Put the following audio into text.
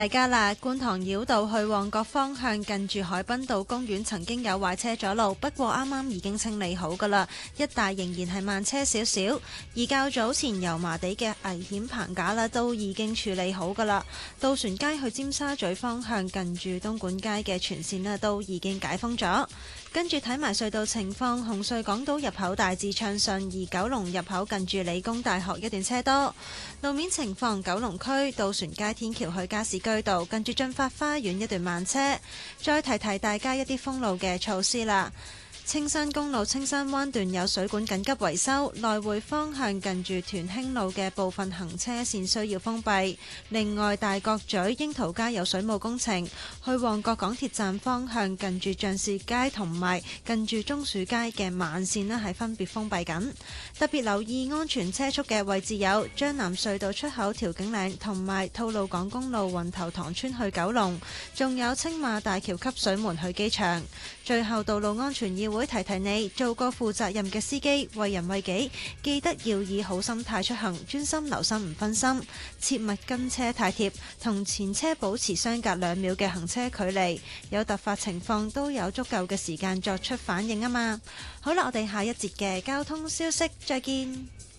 大家啦，觀塘繞道去旺角方向近住海濱道公園曾經有壞車阻路，不過啱啱已經清理好㗎啦，一帶仍然係慢車少少。而較早前油麻地嘅危險棚架啦，都已經處理好㗎啦。渡船街去尖沙咀方向近住東莞街嘅全線啦，都已經解封咗。跟住睇埋隧道情況，紅隧港島入口大致暢順，而九龍入口近住理工大學一段車多。路面情況，九龍區渡船街天橋去加士居道近住進發花園一段慢車。再提提大家一啲封路嘅措施啦。青山公路青山灣段有水管緊急維修，來回方向近住屯興路嘅部分行車線需要封閉。另外，大角咀櫻桃街有水務工程，去旺角港鐵站方向近住將士街同埋近住中樹街嘅慢線呢係分別封閉緊。特別留意安全車速嘅位置有將南隧道出口調景嶺同埋吐露港公路運頭塘村去九龍，仲有青馬大橋汲水門去機場。最後，道路安全議會提提你，做個負責任嘅司機，為人為己，記得要以好心態出行，專心留心唔分心，切勿跟車太貼，同前車保持相隔2秒嘅行車距離。有突發情況都有足夠嘅時間作出反應啊嘛。好啦，我哋下一節嘅交通消息再見。